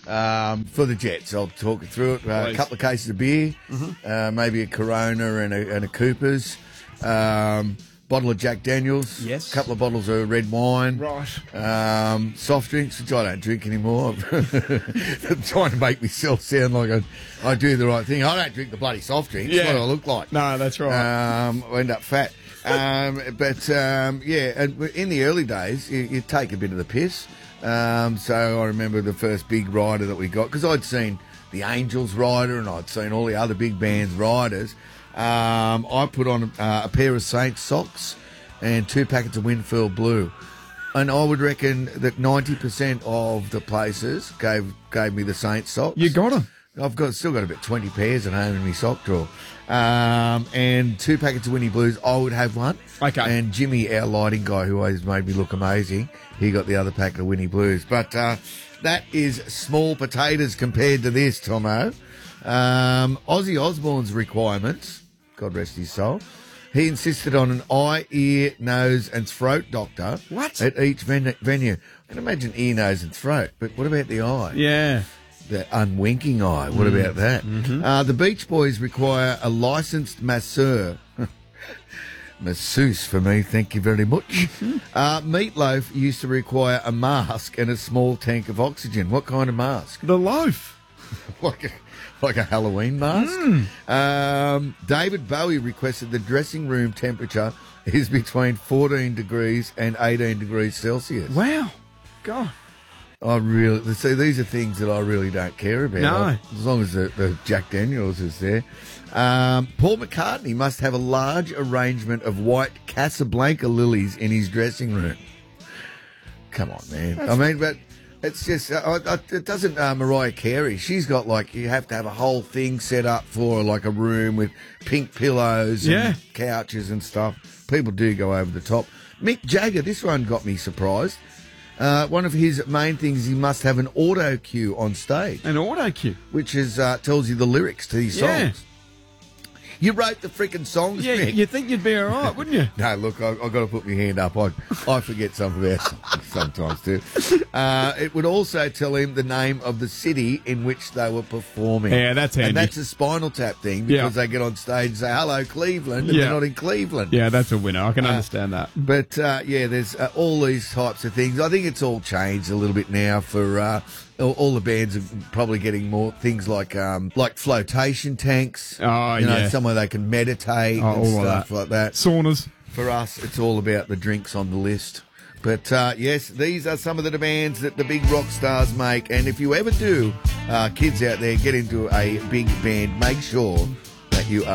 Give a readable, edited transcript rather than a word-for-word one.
for the Jets. I'll talk you through it. A couple of cases of beer, maybe a Corona and a Cooper's. Bottle of Jack Daniels. Yes. A couple of bottles of red wine. Right. Soft drinks, which I don't drink anymore. I'm trying to make myself sound like I do the right thing. I don't drink the bloody soft drinks. Yeah. What do I look like? No, that's right. I end up fat. And in the early days, you take a bit of the piss. So I remember the first big rider that we got, because I'd seen the Angels rider and I'd seen all the other big bands riders. I put on a pair of Saints socks and 2 packets of Winfield Blue. And I would reckon that 90% of the places gave me the Saints socks. You got them. I've still got about 20 pairs at home in my sock drawer. And 2 packets of Winnie Blues, I would have one. Okay. And Jimmy, our lighting guy, who always made me look amazing, he got the other packet of Winnie Blues. But that is small potatoes compared to this, Tomo. Ozzy Osbourne's requirements, God rest his soul, he insisted on an eye, ear, nose and throat doctor. What? At each venue. I can imagine ear, nose and throat, but what about the eye? Yeah. The unwinking eye. What about that? Mm-hmm. The Beach Boys require a licensed masseur. Masseuse for me, thank you very much. Meatloaf used to require a mask and a small tank of oxygen. What kind of mask? The loaf. like a Halloween mask? David Bowie requested the dressing room temperature is between 14 degrees and 18 degrees Celsius. Wow. God. These are things that I really don't care about. No. As long as the Jack Daniels is there. Paul McCartney must have a large arrangement of white Casablanca lilies in his dressing room. Come on, man. But it's just, it doesn't, Mariah Carey, she's got you have to have a whole thing set up for her, like a room with pink pillows and couches and stuff. People do go over the top. Mick Jagger, this one got me surprised. One of his main things, he must have an auto cue on stage. An auto cue? Which tells you the lyrics to these songs. You wrote the freaking songs, yeah, Mick. You'd think you'd be all right, wouldn't you? No, look, I've got to put my hand up. I forget some of our songs sometimes too. It would also tell him the name of the city in which they were performing. Yeah, that's handy. And that's a Spinal Tap thing, because they get on stage and say, hello, Cleveland, and they're not in Cleveland. Yeah, that's a winner. I can understand that. But, there's all these types of things. I think it's all changed a little bit now for... all the bands are probably getting more things like flotation tanks. Oh, somewhere they can meditate and stuff like that. Saunas. For us, it's all about the drinks on the list. But, yes, these are some of the demands that the big rock stars make. And if you ever do, kids out there, get into a big band, make sure that you are